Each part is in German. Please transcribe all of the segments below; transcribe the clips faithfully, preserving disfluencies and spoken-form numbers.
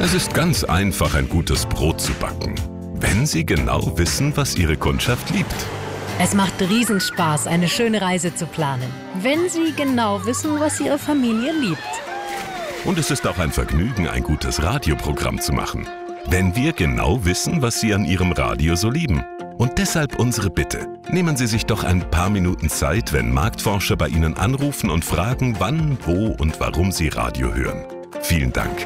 Es ist ganz einfach, ein gutes Brot zu backen, wenn Sie genau wissen, was Ihre Kundschaft liebt. Es macht Riesenspaß, eine schöne Reise zu planen, wenn Sie genau wissen, was Ihre Familie liebt. Und es ist auch ein Vergnügen, ein gutes Radioprogramm zu machen, wenn wir genau wissen, was Sie an Ihrem Radio so lieben. Und deshalb unsere Bitte. Nehmen Sie sich doch ein paar Minuten Zeit, wenn Marktforscher bei Ihnen anrufen und fragen, wann, wo und warum Sie Radio hören. Vielen Dank.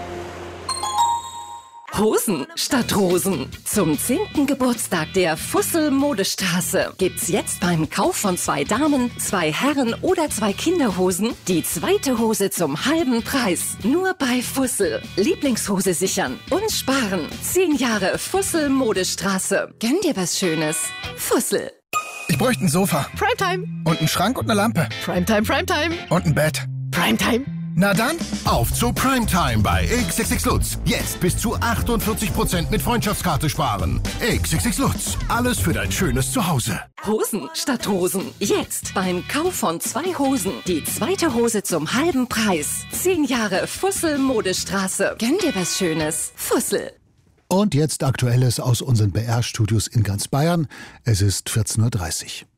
Hosen statt Rosen. Zum zehnten Geburtstag der Fussel Modestraße gibt's jetzt beim Kauf von zwei Damen, zwei Herren oder zwei Kinderhosen die zweite Hose zum halben Preis. Nur bei Fussel. Lieblingshose sichern und sparen. Zehn Jahre Fussel Modestraße. Gönn dir was Schönes. Fussel. Ich bräuchte ein Sofa. Primetime. Und einen Schrank und eine Lampe. Primetime, Primetime. Und ein Bett. Primetime. Na dann, auf zu Primetime bei X X X Lutz. Jetzt bis zu achtundvierzig Prozent mit Freundschaftskarte sparen. X X X Lutz. Alles für dein schönes Zuhause. Hosen statt Hosen. Jetzt beim Kauf von zwei Hosen die zweite Hose zum halben Preis. Zehn Jahre Fussel Modestraße. Gönn dir was Schönes. Fussel. Und jetzt Aktuelles aus unseren B R-Studios in ganz Bayern. Es ist vierzehn Uhr dreißig.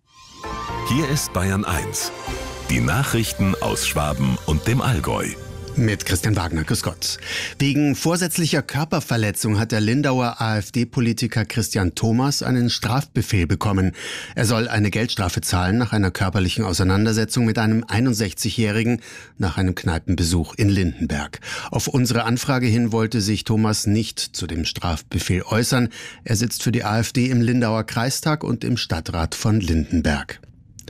Hier ist Bayern eins. Die Nachrichten aus Schwaben und dem Allgäu. Mit Christian Wagner, grüß Gott. Wegen vorsätzlicher Körperverletzung hat der Lindauer AfD-Politiker Christian Thomas einen Strafbefehl bekommen. Er soll eine Geldstrafe zahlen nach einer körperlichen Auseinandersetzung mit einem einundsechzigjährigen nach einem Kneipenbesuch in Lindenberg. Auf unsere Anfrage hin wollte sich Thomas nicht zu dem Strafbefehl äußern. Er sitzt für die AfD im Lindauer Kreistag und im Stadtrat von Lindenberg.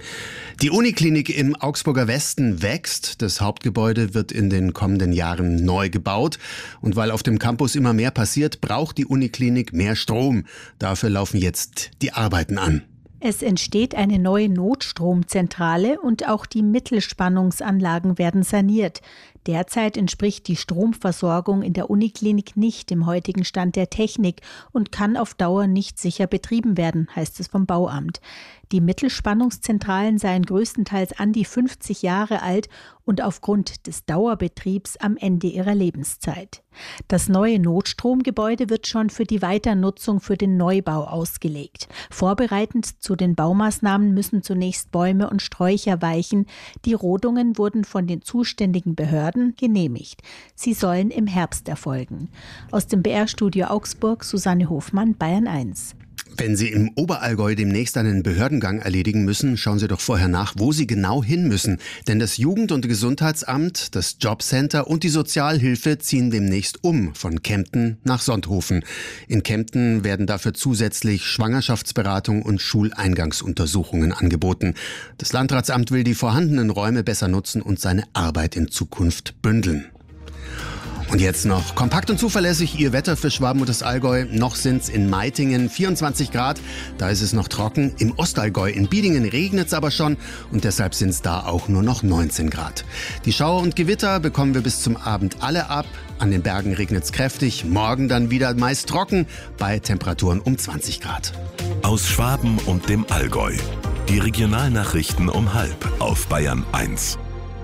Die Uniklinik im Augsburger Westen wächst. Das Hauptgebäude wird in den kommenden Jahren neu gebaut. Und weil auf dem Campus immer mehr passiert, braucht die Uniklinik mehr Strom. Dafür laufen jetzt die Arbeiten an. Es entsteht eine neue Notstromzentrale und auch die Mittelspannungsanlagen werden saniert. Derzeit entspricht die Stromversorgung in der Uniklinik nicht dem heutigen Stand der Technik und kann auf Dauer nicht sicher betrieben werden, heißt es vom Bauamt. Die Mittelspannungszentralen seien größtenteils an die fünfzig Jahre alt und aufgrund des Dauerbetriebs am Ende ihrer Lebenszeit. Das neue Notstromgebäude wird schon für die Weiternutzung für den Neubau ausgelegt. Vorbereitend zu den Baumaßnahmen müssen zunächst Bäume und Sträucher weichen. Die Rodungen wurden von den zuständigen Behörden genehmigt. Sie sollen im Herbst erfolgen. Aus dem B R-Studio Augsburg, Susanne Hofmann, Bayern eins. Wenn Sie im Oberallgäu demnächst einen Behördengang erledigen müssen, schauen Sie doch vorher nach, wo Sie genau hin müssen. Denn das Jugend- und Gesundheitsamt, das Jobcenter und die Sozialhilfe ziehen demnächst um von Kempten nach Sonthofen. In Kempten werden dafür zusätzlich Schwangerschaftsberatung und Schuleingangsuntersuchungen angeboten. Das Landratsamt will die vorhandenen Räume besser nutzen und seine Arbeit in Zukunft bündeln. Und jetzt noch kompakt und zuverlässig Ihr Wetter für Schwaben und das Allgäu. Noch sind's in Meitingen vierundzwanzig Grad, da ist es noch trocken. Im Ostallgäu in Biedingen regnet's aber schon und deshalb sind's da auch nur noch neunzehn Grad. Die Schauer und Gewitter bekommen wir bis zum Abend alle ab. An den Bergen regnet's kräftig, morgen dann wieder meist trocken bei Temperaturen um zwanzig Grad. Aus Schwaben und dem Allgäu. Die Regionalnachrichten um halb auf Bayern eins.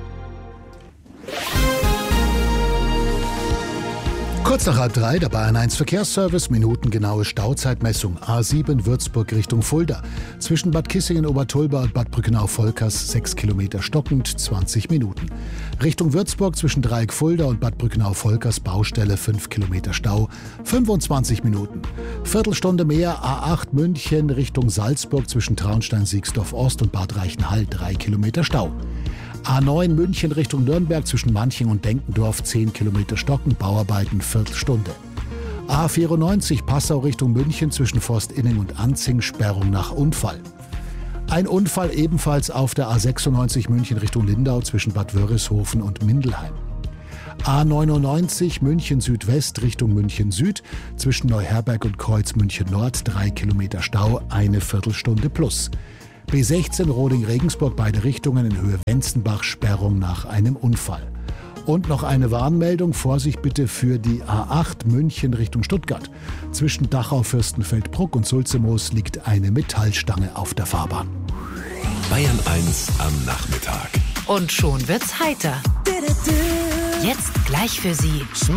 Kurz nach halb drei, der Bayern eins Verkehrsservice, minutengenaue Stauzeitmessung. A sieben Würzburg Richtung Fulda. Zwischen Bad Kissingen-Obertulba und Bad Brückenau-Volkers sechs Kilometer stockend, zwanzig Minuten. Richtung Würzburg zwischen Dreieck Fulda und Bad Brückenau-Volkers Baustelle fünf Kilometer Stau, fünfundzwanzig Minuten. Viertelstunde mehr A acht München Richtung Salzburg zwischen Traunstein-Siegsdorf-Ost und Bad Reichenhall drei Kilometer Stau. A neun München Richtung Nürnberg zwischen Manching und Denkendorf zehn Kilometer stocken, Bauarbeiten Viertelstunde. A vierundneunzig Passau Richtung München zwischen Forstinning und Anzing, Sperrung nach Unfall. Ein Unfall ebenfalls auf der A sechsundneunzig München Richtung Lindau zwischen Bad Wörishofen und Mindelheim. A neunundneunzig München Südwest Richtung München Süd zwischen Neuherberg und Kreuz München Nord drei Kilometer Stau, eine Viertelstunde plus. B sechzehn Roding-Regensburg, beide Richtungen in Höhe Wenzenbach, Sperrung nach einem Unfall. Und noch eine Warnmeldung, Vorsicht bitte für die A acht München Richtung Stuttgart. Zwischen Dachau-Fürstenfeldbruck und Sulzemoos liegt eine Metallstange auf der Fahrbahn. Bayern eins am Nachmittag. Und schon wird's heiter. Jetzt gleich für Sie